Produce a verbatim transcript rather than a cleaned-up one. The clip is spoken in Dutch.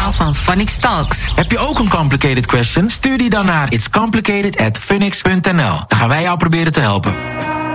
kanaal van Phonix Talks. Heb je ook een complicated question? Stuur die dan naar itscomplicated at phoenix punt n l. Dan gaan wij jou proberen te helpen.